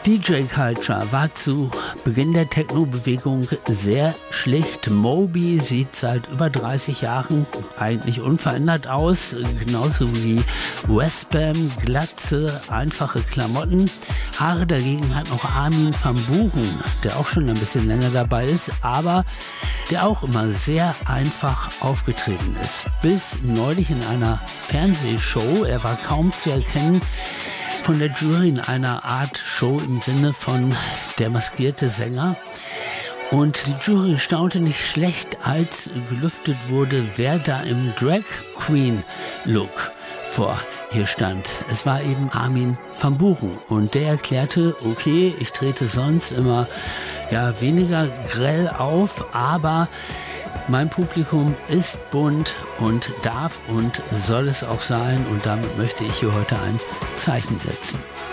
DJ Culture war zu Beginn der Techno-Bewegung sehr schlicht. Moby sieht seit über 30 Jahren eigentlich unverändert aus, genauso wie Westbam, Glatze, einfache Klamotten. Haare dagegen hat noch Armin van Buuren, der auch schon ein bisschen länger dabei ist, aber der auch immer sehr einfach aufgetreten ist. Bis neulich in einer Fernsehshow, er war kaum zu erkennen, von der Jury in einer Art Show im Sinne von der maskierte Sänger. Und die Jury staunte nicht schlecht, als gelüftet wurde, wer da im Drag Queen Look vor ihr stand. Es war eben Armin van Buuren und der erklärte, okay, ich trete sonst immer weniger grell auf, aber mein Publikum ist bunt und darf und soll es auch sein und damit möchte ich hier heute ein Zeichen setzen.